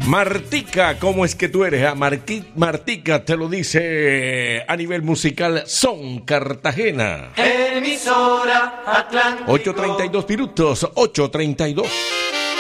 Martica, ¿cómo es que tú eres? Martica te lo dice a nivel musical Son Cartagena. Emisora Atlántico. 8:32 minutos, 8:32.